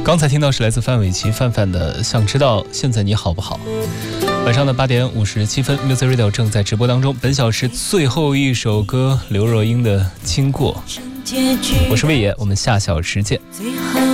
刚才听到是来自范玮琪范范的想知道现在你好不好。晚上的8点57分 Music Radio 正在直播当中，本小时最后一首歌刘若英的经过。我是魏野，我们下小时见。